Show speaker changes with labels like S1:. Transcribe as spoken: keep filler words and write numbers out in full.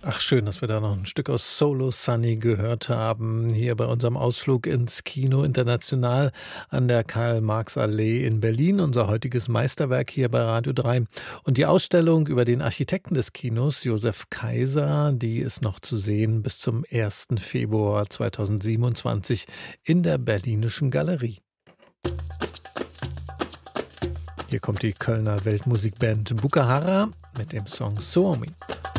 S1: Ach, schön, dass wir da noch ein Stück aus Solo Sunny gehört haben, hier bei unserem Ausflug ins Kino International an der Karl-Marx-Allee in Berlin, unser heutiges Meisterwerk hier bei Radio drei. Und die Ausstellung über den Architekten des Kinos, Josef Kaiser, die ist noch zu sehen bis zum ersten Februar zweitausendsiebenundzwanzig in der Berlinischen Galerie. Hier kommt die Kölner Weltmusikband Bukahara mit dem Song Suomi.